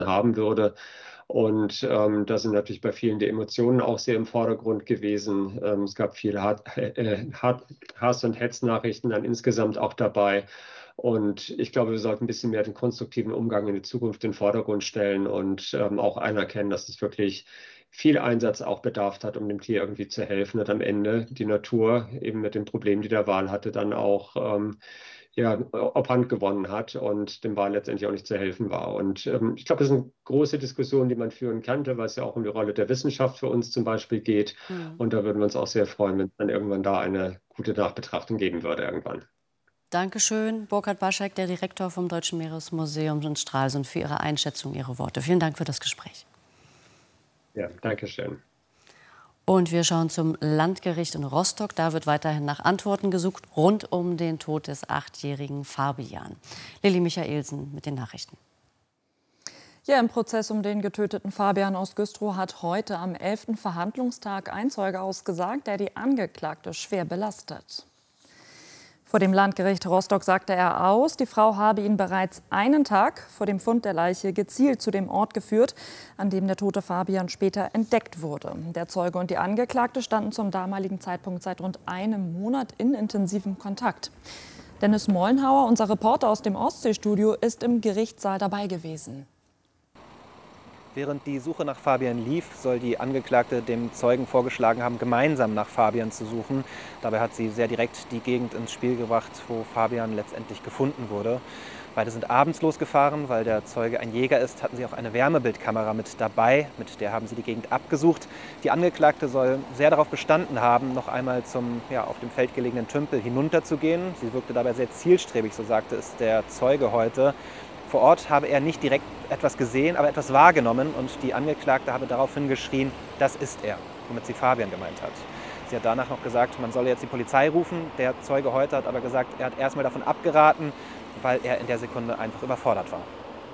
haben würde. Und da sind natürlich bei vielen die Emotionen auch sehr im Vordergrund gewesen. Es gab viele Hass- und Hetznachrichten dann insgesamt auch dabei. Und ich glaube, wir sollten ein bisschen mehr den konstruktiven Umgang in die Zukunft in den Vordergrund stellen und auch anerkennen, dass es wirklich viel Einsatz auch bedarf hat, um dem Tier irgendwie zu helfen und am Ende die Natur eben mit dem Problem, die der Wal hatte, dann auch ja, Obhand gewonnen hat und dem Wal letztendlich auch nicht zu helfen war. Und ich glaube, das ist eine große Diskussion, die man führen könnte, weil es ja auch um die Rolle der Wissenschaft für uns zum Beispiel geht. Hm. Und da würden wir uns auch sehr freuen, wenn es dann irgendwann da eine gute Nachbetrachtung geben würde irgendwann. Dankeschön, Burkhard Baschek, der Direktor vom Deutschen Meeresmuseum in Stralsund, für Ihre Einschätzung, Ihre Worte. Vielen Dank für das Gespräch. Ja, danke schön. Und wir schauen zum Landgericht in Rostock. Da wird weiterhin nach Antworten gesucht rund um den Tod des 8-jährigen Fabian. Lilly Michaelsen mit den Nachrichten. Ja, im Prozess um den getöteten Fabian aus Güstrow hat heute am 11. Verhandlungstag ein Zeuge ausgesagt, der die Angeklagte schwer belastet. Vor dem Landgericht Rostock sagte er aus, die Frau habe ihn bereits einen Tag vor dem Fund der Leiche gezielt zu dem Ort geführt, an dem der tote Fabian später entdeckt wurde. Der Zeuge und die Angeklagte standen zum damaligen Zeitpunkt seit rund einem Monat in intensivem Kontakt. Dennis Mollenhauer, unser Reporter aus dem Ostseestudio, ist im Gerichtssaal dabei gewesen. Während die Suche nach Fabian lief, soll die Angeklagte dem Zeugen vorgeschlagen haben, gemeinsam nach Fabian zu suchen. Dabei hat sie sehr direkt die Gegend ins Spiel gebracht, wo Fabian letztendlich gefunden wurde. Beide sind abends losgefahren, weil der Zeuge ein Jäger ist, hatten sie auch eine Wärmebildkamera mit dabei. Mit der haben sie die Gegend abgesucht. Die Angeklagte soll sehr darauf bestanden haben, noch einmal zum auf dem Feld gelegenen Tümpel hinunterzugehen. Sie wirkte dabei sehr zielstrebig, so sagte es der Zeuge heute. Vor Ort habe er nicht direkt etwas gesehen, aber etwas wahrgenommen und die Angeklagte habe daraufhin geschrien, das ist er, womit sie Fabian gemeint hat. Sie hat danach noch gesagt, man solle jetzt die Polizei rufen. Der Zeuge heute hat aber gesagt, er hat erstmal davon abgeraten, weil er in der Sekunde einfach überfordert war.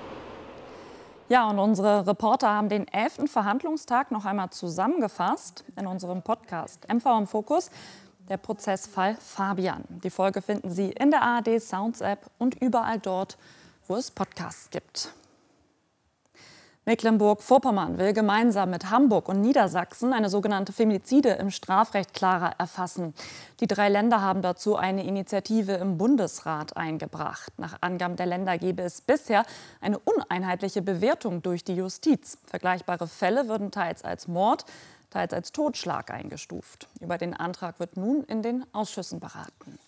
Ja, und unsere Reporter haben den 11. Verhandlungstag noch einmal zusammengefasst in unserem Podcast MV im Fokus, der Prozessfall Fabian. Die Folge finden Sie in der ARD Sounds App und überall dort, wo es Podcasts gibt. Mecklenburg-Vorpommern will gemeinsam mit Hamburg und Niedersachsen eine sogenannte Femizide im Strafrecht klarer erfassen. Die 3 Länder haben dazu eine Initiative im Bundesrat eingebracht. Nach Angaben der Länder gäbe es bisher eine uneinheitliche Bewertung durch die Justiz. Vergleichbare Fälle würden teils als Mord, teils als Totschlag eingestuft. Über den Antrag wird nun in den Ausschüssen beraten.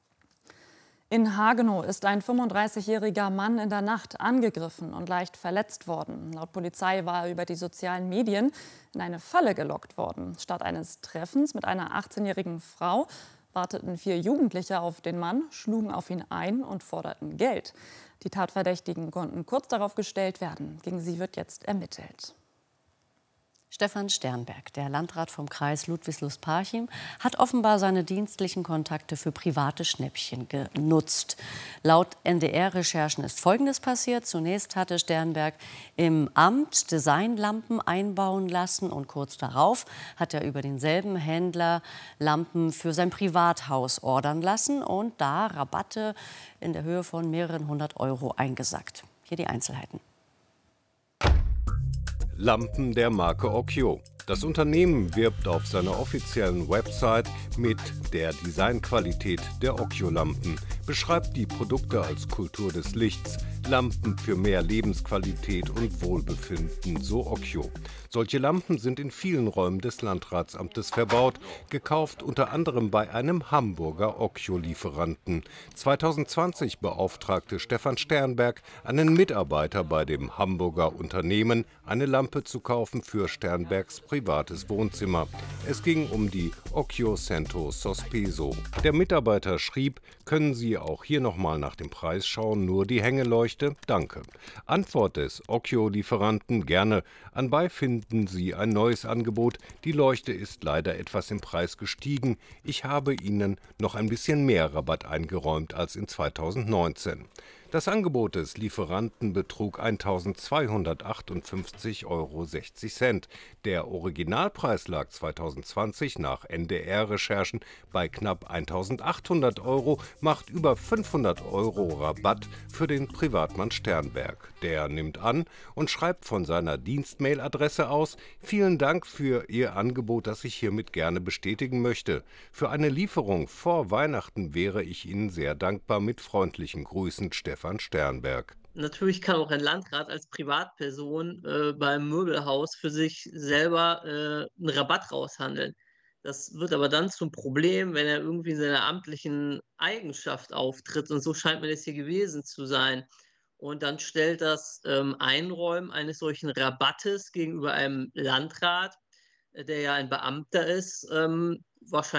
In Hagenow ist ein 35-jähriger Mann in der Nacht angegriffen und leicht verletzt worden. Laut Polizei war er über die sozialen Medien in eine Falle gelockt worden. Statt eines Treffens mit einer 18-jährigen Frau warteten 4 Jugendliche auf den Mann, schlugen auf ihn ein und forderten Geld. Die Tatverdächtigen konnten kurz darauf gestellt werden. Gegen sie wird jetzt ermittelt. Stefan Sternberg, der Landrat vom Kreis Ludwigslust-Parchim, hat offenbar seine dienstlichen Kontakte für private Schnäppchen genutzt. Laut NDR-Recherchen ist Folgendes passiert. Zunächst hatte Sternberg im Amt Designlampen einbauen lassen und kurz darauf hat er über denselben Händler Lampen für sein Privathaus ordern lassen und da Rabatte in der Höhe von mehreren hundert Euro eingesackt. Hier die Einzelheiten. Lampen der Marke Okkyo. Das Unternehmen wirbt auf seiner offiziellen Website mit der Designqualität der Okkyo-Lampen, beschreibt die Produkte als Kultur des Lichts, Lampen für mehr Lebensqualität und Wohlbefinden, so Okkyo. Solche Lampen sind in vielen Räumen des Landratsamtes verbaut, gekauft unter anderem bei einem Hamburger Okkyo-Lieferanten. 2020 beauftragte Stefan Sternberg einen Mitarbeiter bei dem Hamburger Unternehmen, eine Lampe zu kaufen für Sternbergs privates Wohnzimmer. Es ging um die Okkyo Cento Sospeso. Der Mitarbeiter schrieb, können Sie auch hier nochmal nach dem Preis schauen, nur die Hängeleuchte? Danke. Antwort des Okkyo-Lieferanten, gerne. Anbei finden Sie ein neues Angebot. Die Leuchte ist leider etwas im Preis gestiegen. Ich habe Ihnen noch ein bisschen mehr Rabatt eingeräumt als in 2019. Das Angebot des Lieferanten betrug 1.258,60 Euro. Der Originalpreis lag 2020 nach NDR-Recherchen bei knapp 1.800 Euro, macht über 500 Euro Rabatt für den Privatmann Sternberg. Der nimmt an und schreibt von seiner Dienstmailadresse aus: Vielen Dank für Ihr Angebot, das ich hiermit gerne bestätigen möchte. Für eine Lieferung vor Weihnachten wäre ich Ihnen sehr dankbar. Mit freundlichen Grüßen, Stefan Sternberg. Natürlich kann auch ein Landrat als Privatperson beim Möbelhaus für sich selber einen Rabatt raushandeln. Das wird aber dann zum Problem, wenn er irgendwie in seiner amtlichen Eigenschaft auftritt. Und so scheint mir das hier gewesen zu sein. Und dann stellt das Einräumen eines solchen Rabattes gegenüber einem Landrat, der ja ein Beamter ist, wahrscheinlich